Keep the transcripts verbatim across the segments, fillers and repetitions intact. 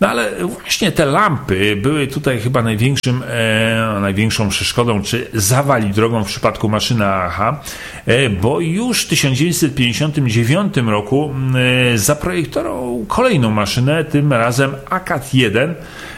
No ale właśnie te lampy były tutaj chyba największym, e, największą przeszkodą, czy zawali drogą w przypadku maszyny A H, e, bo już w tysiąc dziewięćset pięćdziesiątym dziewiątym roku e, zaprojektował kolejną maszynę, tym razem ACAD jeden,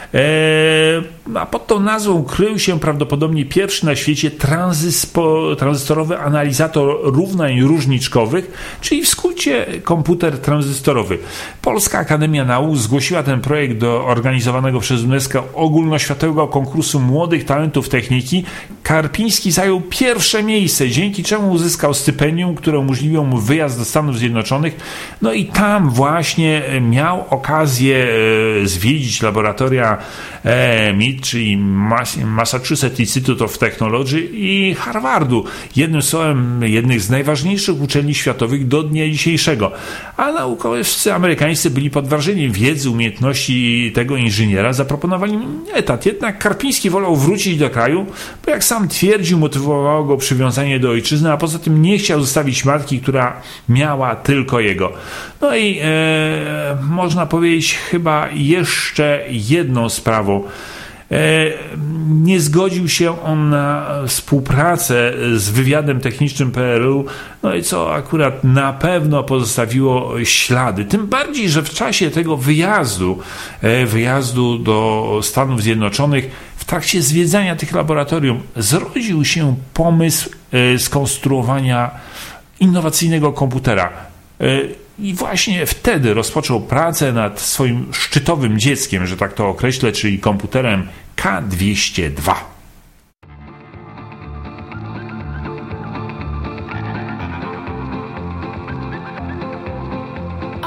a pod tą nazwą krył się prawdopodobnie pierwszy na świecie tranzyspo, tranzystorowy analizator równań różniczkowych, czyli w skrócie komputer tranzystorowy. Polska Akademia Nauk zgłosiła ten projekt do organizowanego przez UNESCO ogólnoświatowego konkursu młodych talentów techniki. Karpiński zajął pierwsze miejsce, dzięki czemu uzyskał stypendium, które umożliwiło mu wyjazd do Stanów Zjednoczonych. No i tam właśnie miał okazję zwiedzić laboratoria M I T, czyli Massachusetts Institute of Technology i Harvardu, jednym słowem jednych z najważniejszych uczelni światowych do dnia dzisiejszego. A naukowcy amerykańscy byli pod wrażeniem wiedzy, umiejętności tego inżyniera, zaproponowali mu etat. Jednak Karpiński wolał wrócić do kraju, bo jak sam twierdził, motywowało go przywiązanie do ojczyzny, a poza tym nie chciał zostawić matki, która miała tylko jego. No i e, można powiedzieć chyba jeszcze jedną sprawą. Nie zgodził się on na współpracę z wywiadem technicznym P R L, no i co akurat na pewno pozostawiło ślady. Tym bardziej, że w czasie tego wyjazdu, wyjazdu do Stanów Zjednoczonych, w trakcie zwiedzania tych laboratorium zrodził się pomysł skonstruowania innowacyjnego komputera. I właśnie wtedy rozpoczął pracę nad swoim szczytowym dzieckiem, że tak to określę, czyli komputerem K dwieście dwa.